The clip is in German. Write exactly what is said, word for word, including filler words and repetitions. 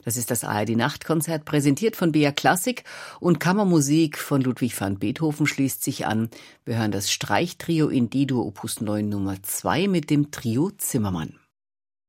Das ist das A R D-Nachtkonzert, präsentiert von B R Klassik, und Kammermusik von Ludwig van Beethoven schließt sich an. Wir hören das Streichtrio in D-Dur Opus neun Nummer zwei mit dem Trio Zimmermann.